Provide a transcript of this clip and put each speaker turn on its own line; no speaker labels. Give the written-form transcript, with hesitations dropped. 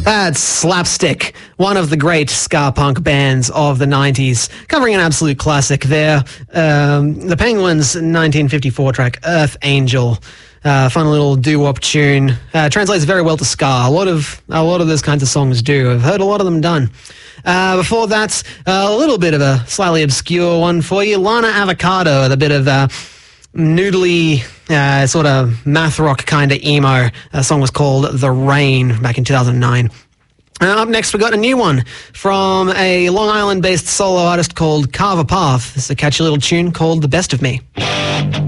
That's Slapstick, one of the great ska punk bands of the 90s, covering an absolute classic there. The Penguins' 1954 track, Earth Angel. Fun little doo-wop tune. Translates very well to ska. A lot of those kinds of songs do. I've heard a lot of them done. Before that, a little bit of a slightly obscure one for you. Lana Avocado with a bit of noodly, sort of math rock kind of emo. The song was called The Rain back in 2009. Up next, we got a new one from a Long Island-based solo artist called Carve a Path. This is a catchy little tune called The Best of Me.